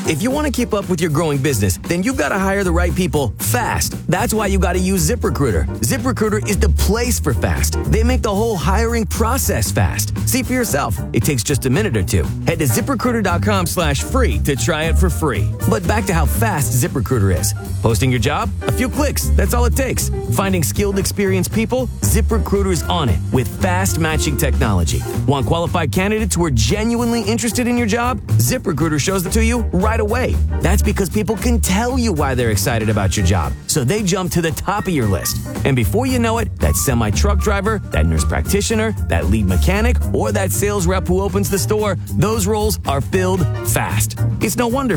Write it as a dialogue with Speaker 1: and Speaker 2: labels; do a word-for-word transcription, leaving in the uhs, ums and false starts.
Speaker 1: If you want to keep up with your growing business, then you've got to hire the right people fast. That's why you got to use ZipRecruiter. ZipRecruiter is the place for fast. They make the whole hiring process fast. See for yourself. It takes just a minute or two. Head to ZipRecruiter.com slash free to try it for free. But back to how fast ZipRecruiter is. Posting your job? A few clicks. That's all it takes. Finding skilled, experienced people? ZipRecruiter's on it with fast matching technology. Want qualified candidates who are genuinely interested in your job? ZipRecruiter shows it to you right away. That's because people can tell you why they're excited about your job, so they jump to the top of your list. And before you know it, that semi-truck driver, that nurse practitioner, that lead mechanic, or that sales rep who opens the store, those roles are filled fast. It's no wonder